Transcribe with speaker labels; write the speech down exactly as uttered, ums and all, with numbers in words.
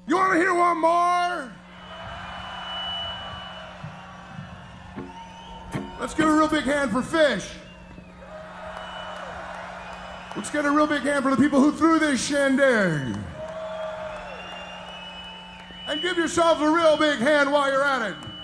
Speaker 1: You want to hear one more? Let's give a real big hand for Fish. Let's get a real big hand for the people who threw this shindig. And give yourselves a real big hand while you're at it.